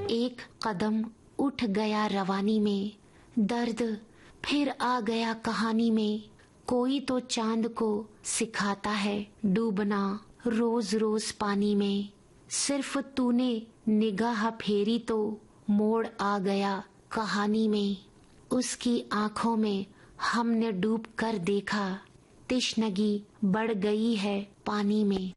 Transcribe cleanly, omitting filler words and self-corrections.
एक कदम उठ गया रवानी में, दर्द फिर आ गया कहानी में। कोई तो चांद को सिखाता है डूबना रोज रोज पानी में। सिर्फ तूने निगाह फेरी तो मोड़ आ गया कहानी में। उसकी आंखों में हमने डूब कर देखा, तिश्नगी बढ़ गई है पानी में।